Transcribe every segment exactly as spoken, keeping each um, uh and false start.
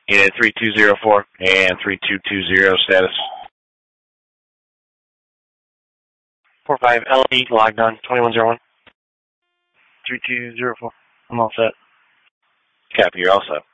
Unit three two zero four and three two two zero status. four five L E logged on, twenty-one oh one. three two zero four. I'm all set. Copy, you're all set.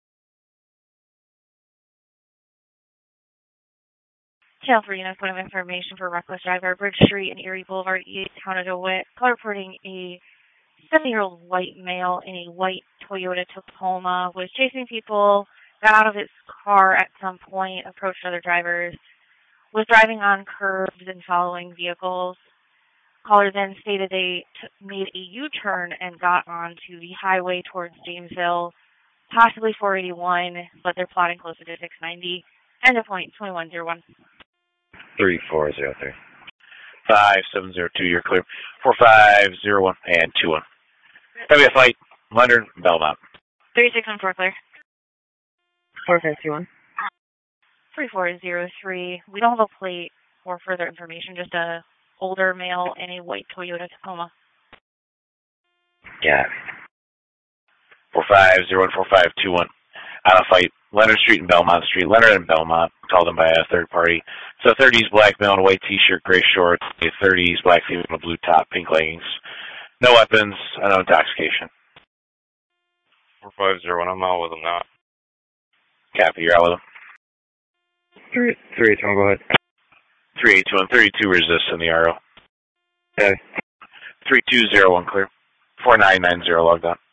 Channel three unit point of information for reckless driver, Bridge Street and Erie Boulevard, East, Town of DeWitt. Call reporting a seventy-year-old white male in a white Toyota Tacoma was chasing people, got out of his car at some point, approached other drivers, was driving on curbs and following vehicles. Caller then stated they t- made a U-turn and got onto the highway towards Jamesville, possibly four eighty-one, but they're plotting closer to six ninety. End of point, twenty-one oh one. three four zero three. five seven zero two, you're clear. four five zero one and two one. Heavy flight, Leonard, Belmont. three six one four, clear. four five two one. three four zero three. We don't have a plate or further information, just a older male in a white Toyota Tacoma. Yeah. four five zero one four five two one. Out of flight, Leonard Street and Belmont Street. Leonard and Belmont, called in by a third party. So thirties black male in a white t-shirt, gray shorts. thirties black female in a blue top, pink leggings. No weapons, no intoxication. four five zero one, I'm out with them now. Copy, you're out with them. three eight two one, go ahead. three eight two one, thirty-two resist in the R O. Okay. three two zero one, clear. four nine nine zero logged on.